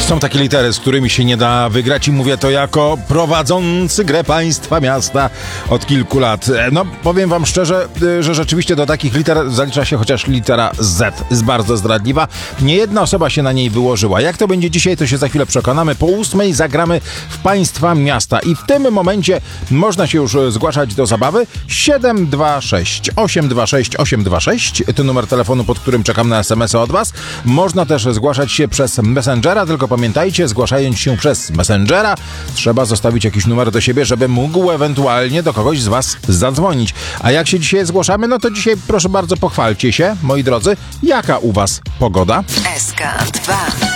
Są takie litery, z którymi się nie da wygrać i mówię to jako prowadzący grę państwa miasta od kilku lat. No, powiem wam szczerze, że rzeczywiście do takich liter zalicza się chociaż litera Z. Jest bardzo zdradliwa. Nie jedna osoba się na niej wyłożyła. Jak to będzie dzisiaj, to się za chwilę przekonamy. Po 8 zagramy w państwa miasta i w tym momencie można się już zgłaszać do zabawy. 726 826 826 to numer telefonu, pod którym czekam na SMS-y od was. Można też zgłaszać się przez Messengera, tylko pamiętajcie, zgłaszając się przez Messengera, trzeba zostawić jakiś numer do siebie, żeby mógł ewentualnie do kogoś z was zadzwonić. A jak się dzisiaj zgłaszamy, no to dzisiaj proszę bardzo pochwalcie się, moi drodzy, jaka u was pogoda? SK2